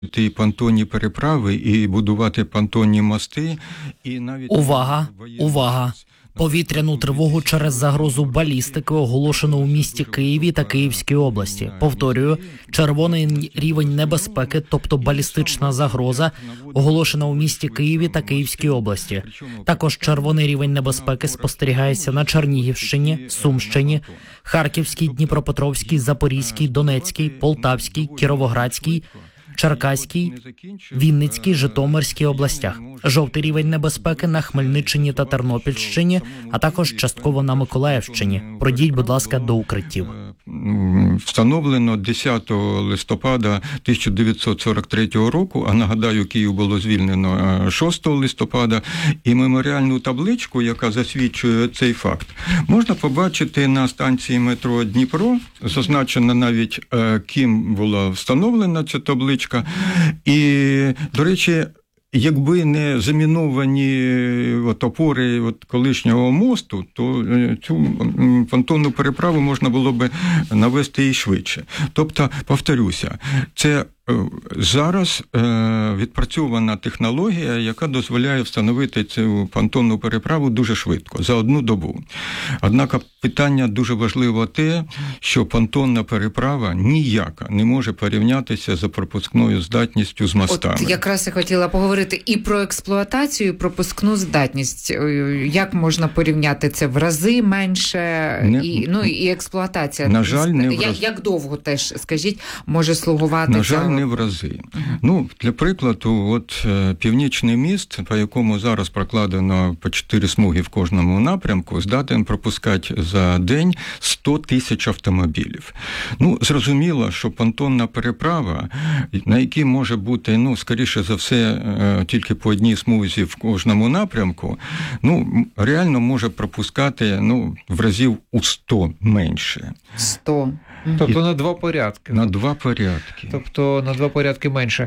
і понтонні переправи, і будувати понтонні мости, і навіть... Увага! Повітряну тривогу через загрозу балістики оголошено у місті Києві та Київській області. Повторюю, червоний рівень небезпеки, тобто балістична загроза, оголошена у місті Києві та Київській області. Також червоний рівень небезпеки спостерігається на Чернігівщині, Сумщині, Харківській, Дніпропетровській, Запорізькій, Донецькій, Полтавській, Кіровоградській, Черкаській, Вінницькій, Житомирській областях. Жовтий рівень небезпеки на Хмельниччині та Тернопільщині, а також частково на Миколаївщині. Пройдіть, будь ласка, до укриттів. Встановлено 10 листопада 1943 року, а нагадаю, Київ було звільнено 6 листопада, і меморіальну табличку, яка засвідчує цей факт, можна побачити на станції метро Дніпро, зазначено навіть, ким була встановлена ця табличка, і, до речі, якби не заміновані опори колишнього мосту, то цю понтонну переправу можна було би навести і швидше. Тобто, повторюся, це зараз відпрацьована технологія, яка дозволяє встановити цю понтонну переправу дуже швидко, за одну добу. Однак питання дуже важливо те, що понтонна переправа ніяка не може порівнятися за пропускною здатністю з мостами. От якраз я хотіла поговорити і про експлуатацію, і пропускну здатність. Як можна порівняти це? В рази менше, і експлуатація. На жаль, не в рази. Як довго теж, скажіть, може слугувати? На жаль, не в рази. Для прикладу, Північний міст, по якому зараз прокладено по 4 смуги в кожному напрямку, здатен пропускати за день 100 тисяч автомобілів. Зрозуміло, що понтонна переправа, на якій може бути, скоріше за все, тільки по одній смузі в кожному напрямку, реально може пропускати, в разів у 100 менше. 100. Тобто на 2 порядки. На 2 порядки. Тобто на 2 порядки менше.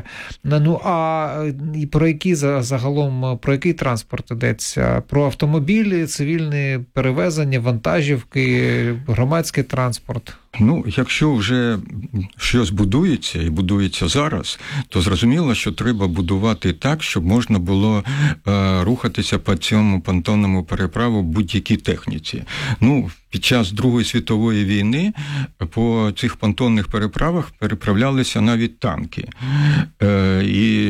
А про який транспорт йдеться? Про автомобілі, цивільні перевезення, вантажівки, громадський транспорт? Якщо вже щось будується, і будується зараз, то зрозуміло, що треба будувати так, щоб можна було рухатися по цьому понтонному переправу будь-якій техніці. Під час Другої світової війни по цих понтонних переправах переправлялися навіть танки. І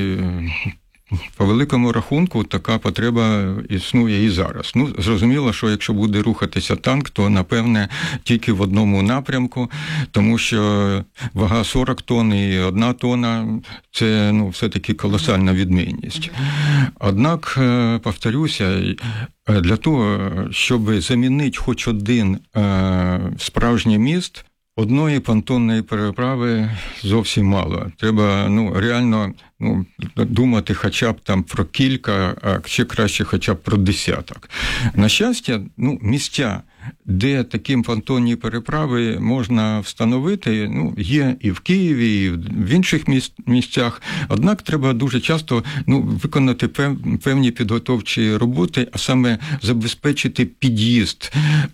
по великому рахунку така потреба існує і зараз. Зрозуміло, що якщо буде рухатися танк, то, напевне, тільки в одному напрямку, тому що вага 40 тонн і 1 тонна – це, все-таки колосальна відмінність. Однак, повторюся, для того, щоб замінити хоч один справжній міст, одної понтонної переправи зовсім мало. Треба, реально, думати хоча б там про кілька, а ще краще хоча б про десяток. На щастя, місця, де такі понтонні переправи можна встановити, є і в Києві, і в інших місцях. Однак треба дуже часто виконати певні підготовчі роботи, а саме забезпечити під'їзд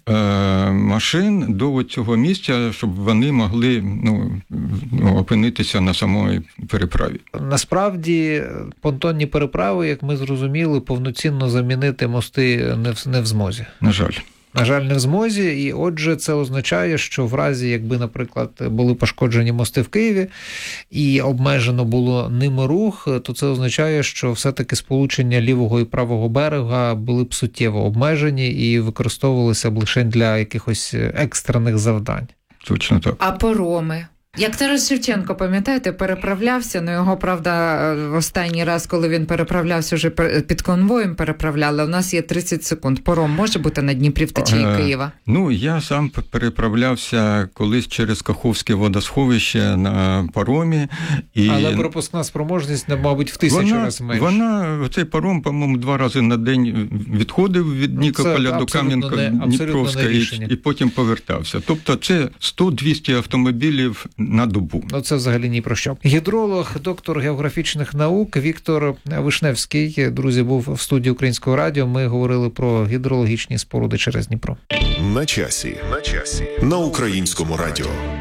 машин до цього місця, щоб вони могли опинитися на самій переправі. Насправді, понтонні переправи, як ми зрозуміли, повноцінно замінити мости не в змозі. На жаль. На жаль, не в змозі, і отже, це означає, що в разі, якби, наприклад, були пошкоджені мости в Києві і обмежено було ними рух, то це означає, що все-таки сполучення лівого і правого берега були б суттєво обмежені і використовувалися б лише для якихось екстрених завдань. Точно так. А пароми? Як Тарас Шевченко, пам'ятаєте, переправлявся, його, правда, останній раз, коли він переправлявся, вже під конвоєм переправляли, у нас є 30 секунд. Паром може бути на Дніпрі в течії Києва? Я сам переправлявся колись через Каховське водосховище на паромі. Але пропускна спроможність, мабуть, в 1000 разів менше. Цей паром, по-моєму, 2 рази на день відходив від Нікополя до Кам'янка-Дніпровська і потім повертався. Тобто це 100-200 автомобілів на добу. Це взагалі ні про що. Гідролог, доктор географічних наук Віктор Вишневський, друзі, був в студії Українського радіо. Ми говорили про гідрологічні споруди через Дніпро. На часі. На Українському радіо.